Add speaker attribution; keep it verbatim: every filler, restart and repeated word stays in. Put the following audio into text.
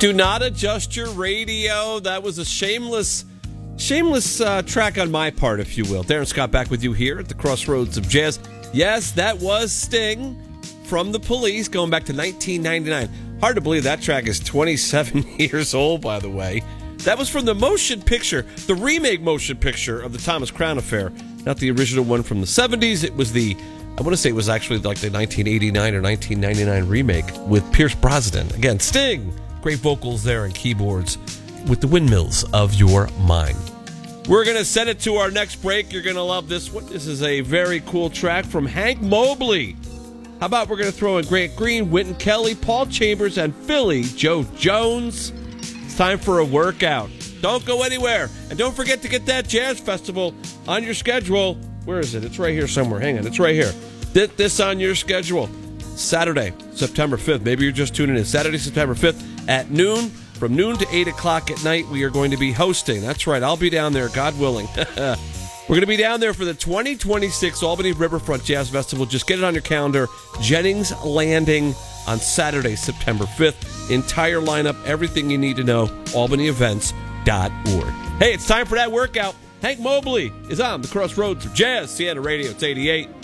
Speaker 1: Do not adjust your radio. That was a shameless, shameless uh, track on my part, if you will. Darren Scott back with you here at the Crossroads of Jazz. Yes, that was Sting from The Police going back to nineteen ninety-nine. Hard to believe that track is twenty-seven years old, by the way. That was from the motion picture, the remake motion picture of the Thomas Crown Affair. Not the original one from the seventies. It was the, I want to say it was actually like the nineteen eighty-nine or nineteen ninety-nine remake with Pierce Brosnan. Again, Sting. Great vocals there and keyboards with the windmills of your mind. We're going to send it to our next break. You're going to love this one. This is a very cool track from Hank Mobley. How about we're going to throw in Grant Green, Wynton Kelly, Paul Chambers, and Philly Joe Jones. It's time for a workout. Don't go anywhere. And don't forget to get that jazz festival on your schedule. Where is it? It's right here somewhere. Hang on. It's right here. Get this on your schedule. Saturday, September fifth. Maybe you're just tuning in. Saturday, September fifth at noon. From noon to eight o'clock at night, we are going to be hosting. That's right. I'll be down there, God willing. We're going to be down there for the twenty twenty-six Albany Riverfront Jazz Festival. Just get it on your calendar. Jennings Landing on Saturday, September fifth. Entire lineup, everything you need to know, albany events dot org. Hey, it's time for that workout. Hank Mobley is on the Crossroads of Jazz. Sienna Radio, it's eighty-eight.